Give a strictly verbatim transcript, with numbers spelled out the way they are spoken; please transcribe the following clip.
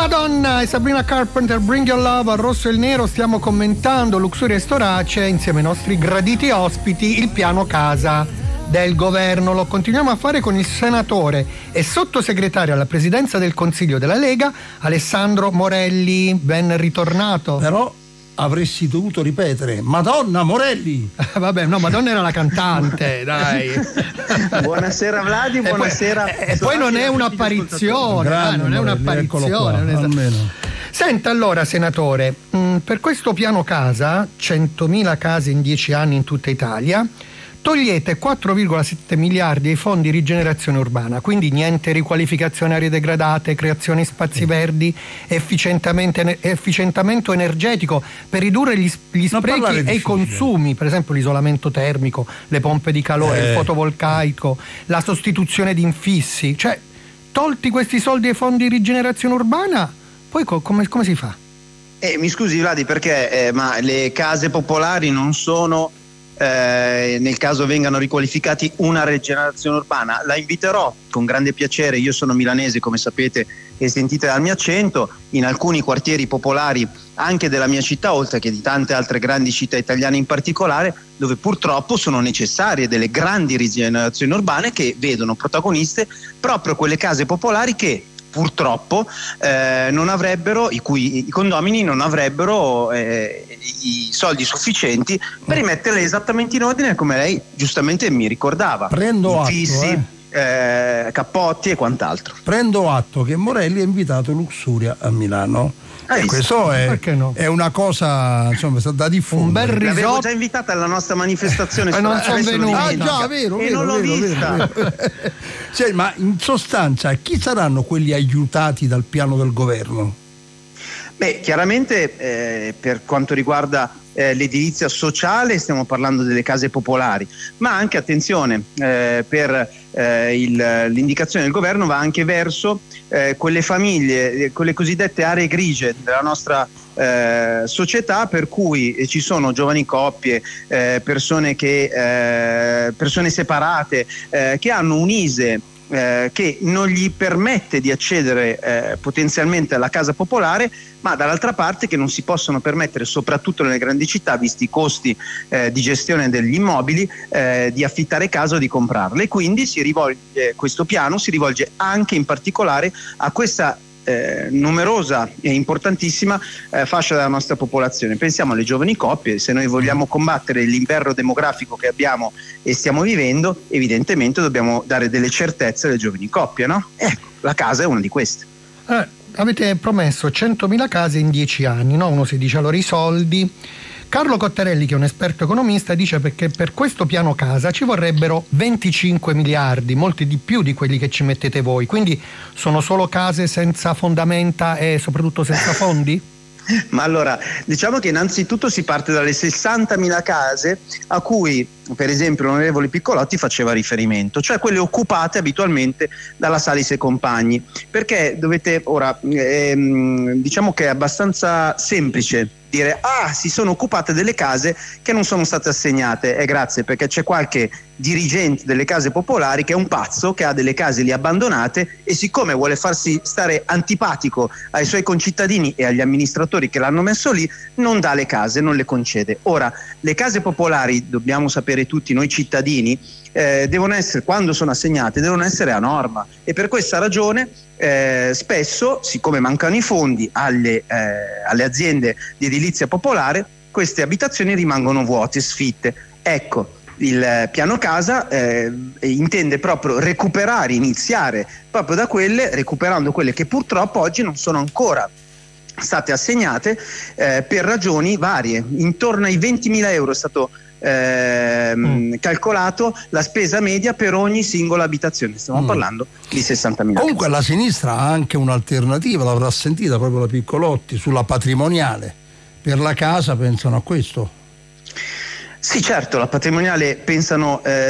Madonna e Sabrina Carpenter, Bring Your Love, al rosso e il nero. Stiamo commentando Luxuria e Storace insieme ai nostri graditi ospiti, il piano casa del governo. Lo continuiamo a fare con il senatore e sottosegretario alla presidenza del Consiglio della Lega, Alessandro Morelli. Ben ritornato. Però avresti dovuto ripetere Madonna Morelli. Vabbè, no, Madonna era la cantante, dai. Buonasera Vladi, buonasera. E poi, e poi non è un'apparizione, dai, non è un'apparizione. Almeno. Senta allora, senatore, mh, per questo piano casa, centomila case in dieci anni in tutta Italia, togliete quattro virgola sette miliardi ai fondi rigenerazione urbana, quindi niente riqualificazione aree degradate, creazione spazi verdi, efficientamento energetico per ridurre gli, gli sprechi e i consumi, per esempio l'isolamento termico, le pompe di calore, eh. il fotovoltaico, la sostituzione di infissi. Cioè, tolti questi soldi ai fondi di rigenerazione urbana, poi co- come, come si fa? Eh, mi scusi Vladi, perché eh, ma le case popolari non sono... Eh, nel caso vengano riqualificati, una rigenerazione urbana? La inviterò con grande piacere. Io sono milanese, come sapete, e sentite dal mio accento, in alcuni quartieri popolari anche della mia città, oltre che di tante altre grandi città italiane in particolare, dove purtroppo sono necessarie delle grandi rigenerazioni urbane che vedono protagoniste proprio quelle case popolari che purtroppo eh, non avrebbero, i cui i condomini non avrebbero eh, i soldi sufficienti per rimetterle esattamente in ordine, come lei giustamente mi ricordava. Prendo infissi, atto, eh. Eh, cappotti e quant'altro. Prendo atto che Morelli ha invitato Luxuria a Milano. E questo è, no? è una cosa, insomma, da diffondere. Un bel risotto. L'avevo già invitata alla nostra manifestazione. E non sono venuto. Ah già, vero, e vero, non l'ho vero, vista. Vero, vero. Cioè, ma in sostanza chi saranno quelli aiutati dal piano del governo? Beh, chiaramente eh, per quanto riguarda eh, l'edilizia sociale stiamo parlando delle case popolari, ma anche, attenzione, eh, per eh, il, l'indicazione del governo va anche verso eh, quelle famiglie, quelle cosiddette aree grigie della nostra eh, società, per cui eh, ci sono giovani coppie, eh, persone, che, eh, persone separate eh, che hanno un I S E Eh, che non gli permette di accedere eh, potenzialmente alla casa popolare, ma dall'altra parte che non si possono permettere, soprattutto nelle grandi città, visti i costi eh, di gestione degli immobili, eh, di affittare casa o di comprarle. Quindi si rivolge, questo piano si rivolge anche in particolare a questa Eh, numerosa e importantissima eh, fascia della nostra popolazione. Pensiamo alle giovani coppie. Se noi vogliamo combattere l'inverno demografico che abbiamo e stiamo vivendo, evidentemente dobbiamo dare delle certezze alle giovani coppie, no? Ecco, la casa è una di queste. Eh, avete promesso centomila case in dieci anni, no? Uno si dice allora i soldi. Carlo Cottarelli, che è un esperto economista, dice perché per questo piano casa ci vorrebbero venticinque miliardi, molti di più di quelli che ci mettete voi. Quindi sono solo case senza fondamenta e soprattutto senza fondi? Ma allora, diciamo che innanzitutto si parte dalle sessantamila case a cui, per esempio, l'onorevole Piccolotti faceva riferimento, cioè quelle occupate abitualmente dalla Salis e compagni. Perché dovete, ora, ehm, diciamo che è abbastanza semplice dire ah si sono occupate delle case che non sono state assegnate. E eh, grazie, perché c'è qualche dirigente delle case popolari che è un pazzo, che ha delle case lì abbandonate e siccome vuole farsi stare antipatico ai suoi concittadini e agli amministratori che l'hanno messo lì, non dà le case, non le concede. Ora, le case popolari, dobbiamo sapere tutti noi cittadini, eh, devono essere, quando sono assegnate, devono essere a norma, e per questa ragione Eh, spesso, siccome mancano i fondi alle, eh, alle aziende di edilizia popolare, queste abitazioni rimangono vuote, sfitte. Ecco, il piano casa eh, intende proprio recuperare, iniziare proprio da quelle, recuperando quelle che purtroppo oggi non sono ancora state assegnate eh, per ragioni varie. Intorno ai ventimila euro è stato Eh, mm. calcolato la spesa media per ogni singola abitazione. Stiamo mm. parlando di sessantamila. Comunque la sinistra ha anche un'alternativa, l'avrà sentita proprio la Piccolotti, sulla patrimoniale. Per la casa pensano a questo? Sì, certo, la patrimoniale pensano eh,